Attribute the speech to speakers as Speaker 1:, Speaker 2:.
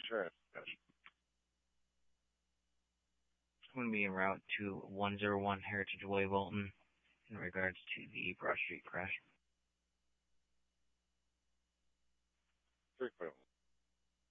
Speaker 1: insurance discussion.
Speaker 2: I'm going to be en route to 101 Heritage Way, Wilton, in regards to the Broad Street crash.
Speaker 1: 3.1.